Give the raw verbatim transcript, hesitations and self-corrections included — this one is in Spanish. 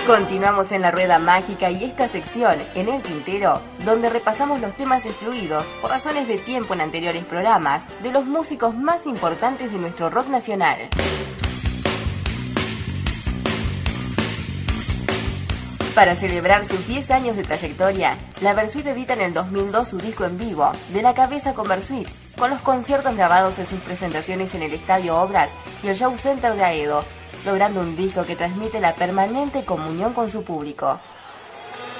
Continuamos en la rueda mágica y esta sección, En el Tintero, donde repasamos los temas excluidos, por razones de tiempo en anteriores programas, de los músicos más importantes de nuestro rock nacional. Para celebrar sus diez años de trayectoria, la Versuit edita en el dos mil dos su disco en vivo, De la cabeza con Versuit, con los conciertos grabados en sus presentaciones en el Estadio Obras y el Show Center de Aedo, logrando un disco que transmite la permanente comunión con su público.